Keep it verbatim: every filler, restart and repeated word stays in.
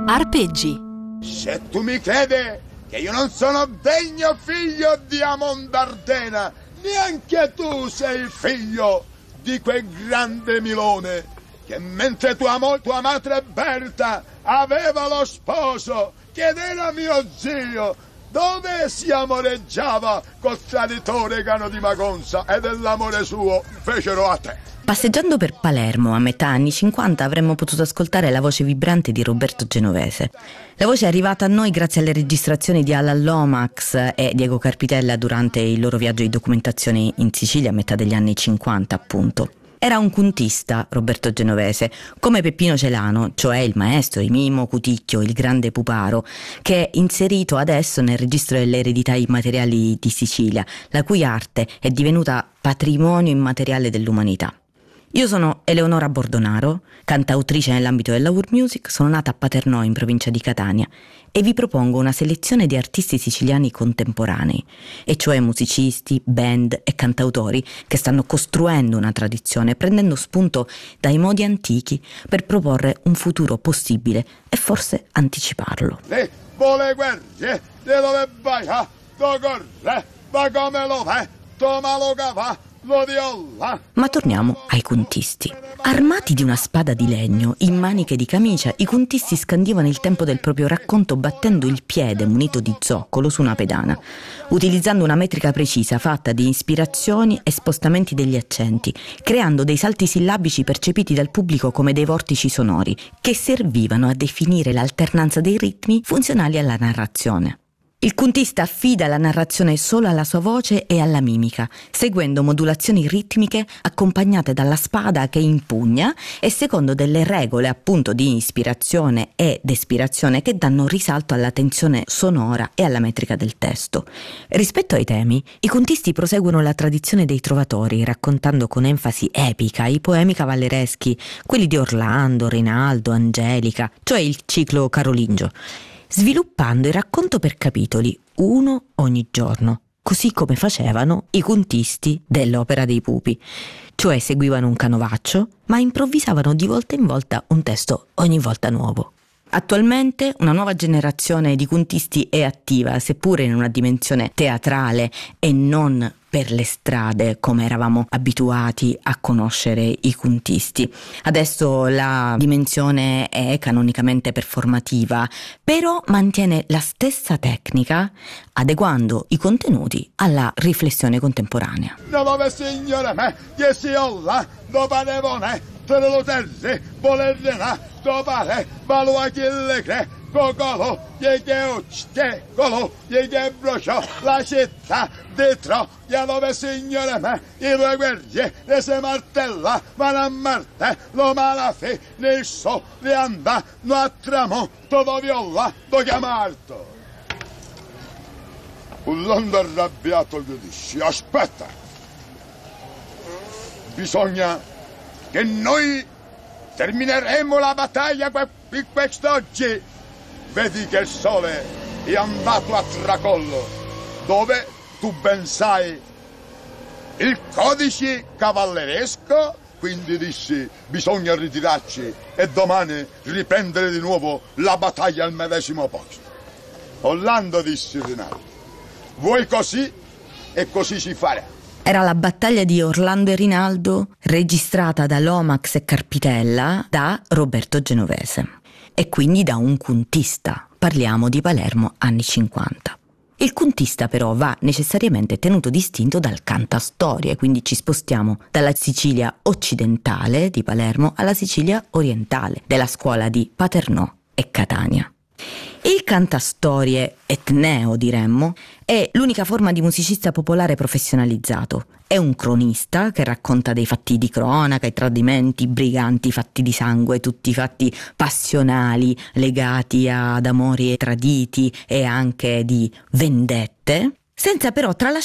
Arpeggi. Se tu mi credi che io non sono degno figlio di Amondardena, neanche tu sei figlio di quel grande Milone che mentre tua, mo- tua madre Berta aveva lo sposo che era mio zio, dove si amoreggiava col traditore Gano di Magonza, e dell'amore suo fecero a te. Passeggiando per Palermo a metà anni cinquanta avremmo potuto ascoltare la voce vibrante di Roberto Genovese. La voce è arrivata a noi grazie alle registrazioni di Alan Lomax e Diego Carpitella durante il loro viaggio di documentazione in Sicilia a metà degli anni cinquanta, appunto. Era un cuntista, Roberto Genovese, come Peppino Celano, cioè il maestro, il Mimo Cuticchio, il grande puparo, che è inserito adesso nel registro delle eredità immateriali di Sicilia, la cui arte è divenuta patrimonio immateriale dell'umanità. Io sono Eleonora Bordonaro, cantautrice nell'ambito della world music, sono nata a Paternò in provincia di Catania e vi propongo una selezione di artisti siciliani contemporanei, e cioè musicisti, band e cantautori che stanno costruendo una tradizione, prendendo spunto dai modi antichi per proporre un futuro possibile e forse anticiparlo. Le vuole guerre, di dove vai, ah, do corre, va come lo va, toma lo va. Ma torniamo ai contisti. Armati di una spada di legno, in maniche di camicia, i contisti scandivano il tempo del proprio racconto battendo il piede munito di zoccolo su una pedana, utilizzando una metrica precisa fatta di ispirazioni e spostamenti degli accenti, creando dei salti sillabici percepiti dal pubblico come dei vortici sonori, che servivano a definire l'alternanza dei ritmi funzionali alla narrazione. Il contista affida la narrazione solo alla sua voce e alla mimica, seguendo modulazioni ritmiche accompagnate dalla spada che impugna e secondo delle regole appunto di ispirazione ed espirazione che danno risalto alla tensione sonora e alla metrica del testo. Rispetto ai temi, i contisti proseguono la tradizione dei trovatori, raccontando con enfasi epica i poemi cavallereschi, quelli di Orlando, Rinaldo, Angelica, cioè il ciclo carolingio, sviluppando il racconto per capitoli, uno ogni giorno, così come facevano i contisti dell'Opera dei Pupi, cioè seguivano un canovaccio, ma improvvisavano di volta in volta un testo ogni volta nuovo. Attualmente una nuova generazione di contisti è attiva, seppure in una dimensione teatrale e non per le strade come eravamo abituati a conoscere i contisti. Adesso la dimensione è canonicamente performativa, però mantiene la stessa tecnica, adeguando i contenuti alla riflessione contemporanea. Dove signore me, che si olla, dove devone, te lo terzi, volerena, dove valo a chi le cre, cocolo, che ucce, colo, che bruciò la città dietro, che dove signore me, i due guerrieri, e se martella, vanno a Marte, lo malafi, ne so, li anda, no a tramo, todo viola, do chiamarto. Urlando arrabbiato gli dissi, aspetta, bisogna che noi termineremo la battaglia qui quest'oggi. Vedi che il sole è andato a tracollo, dove, tu ben sai, il codice cavalleresco, quindi dissi, bisogna ritirarci e domani riprendere di nuovo la battaglia al medesimo posto. Orlando disse Rinaldo, vuoi così e così si farà. Era la battaglia di Orlando e Rinaldo, registrata da Lomax e Carpitella da Roberto Genovese. E quindi da un contista. Parliamo di Palermo anni cinquanta. Il contista però va necessariamente tenuto distinto dal cantastorie, quindi ci spostiamo dalla Sicilia occidentale di Palermo alla Sicilia orientale, della scuola di Paternò e Catania. Il cantastorie etneo, diremmo, è l'unica forma di musicista popolare professionalizzato. È un cronista che racconta dei fatti di cronaca, i tradimenti, i briganti, i fatti di sangue, tutti i fatti passionali legati ad amori traditi e anche di vendette, senza però tralasciare